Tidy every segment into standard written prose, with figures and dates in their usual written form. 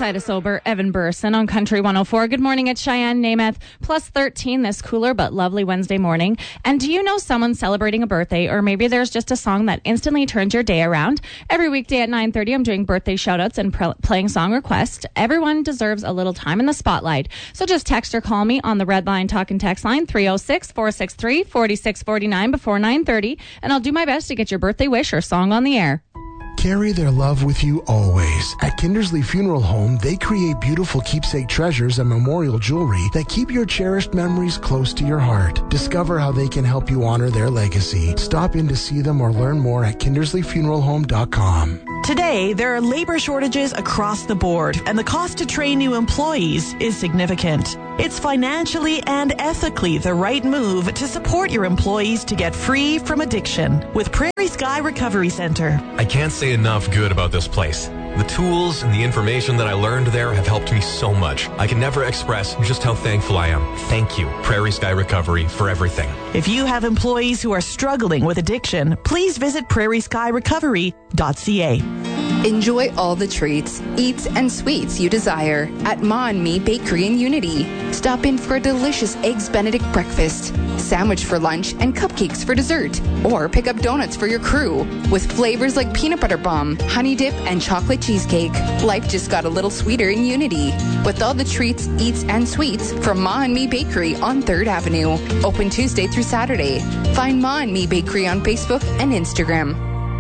Alongside a sober Evan Burson on Country 104. Good morning, it's Cheyenne Namath. Plus 13 this cooler but lovely Wednesday morning. And do you know someone celebrating a birthday, or maybe there's just a song that instantly turns your day around? Every weekday at 9:30, I'm doing birthday shoutouts and playing song requests. Everyone deserves a little time in the spotlight. So just text or call me on the Red Line Talk and Text line 306-463-4649 before 9:30, and I'll do my best to get your birthday wish or song on the air. Carry their love with you always. At Kindersley Funeral Home, they create beautiful keepsake treasures and memorial jewelry that keep your cherished memories close to your heart. Discover how they can help you honor their legacy. Stop in to see them or learn more at KindersleyFuneralHome.com. Today, there are labor shortages across the board, and the cost to train new employees is significant. It's financially and ethically the right move to support your employees to get free from addiction with Prairie Sky Recovery Center. I can't say enough good about this place. The tools and the information that I learned there have helped me so much. I can never express just how thankful I am. Thank you, Prairie Sky Recovery, for everything. If you have employees who are struggling with addiction, please visit prairieskyrecovery.ca. Enjoy all the treats, eats, and sweets you desire at Ma and Me Bakery in Unity. Stop in for a delicious Eggs Benedict breakfast, sandwich for lunch, and cupcakes for dessert. Or pick up donuts for your crew with flavors like peanut butter bomb, honey dip, and chocolate cheesecake. Life just got a little sweeter in Unity with all the treats, eats, and sweets from Ma and Me Bakery on 3rd Avenue. Open Tuesday through Saturday. Find Ma and Me Bakery on Facebook and Instagram.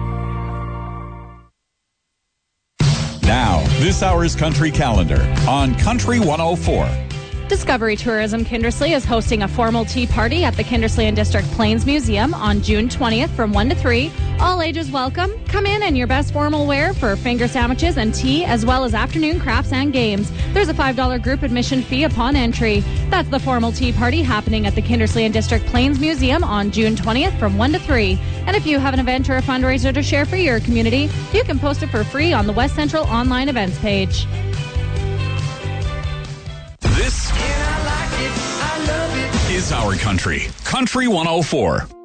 Now, this hour's country calendar on Country 104. Discovery Tourism Kindersley is hosting a formal tea party at the Kindersley and District Plains Museum on June 20th from 1 to 3. All ages welcome. Come in your best formal wear for finger sandwiches and tea, as well as afternoon crafts and games. There's a $5 group admission fee upon entry. That's the formal tea party happening at the Kindersley and District Plains Museum on June 20th from 1 to 3. And if you have an event or a fundraiser to share for your community, you can post it for free on the West Central online events page. This is our country. Country 104.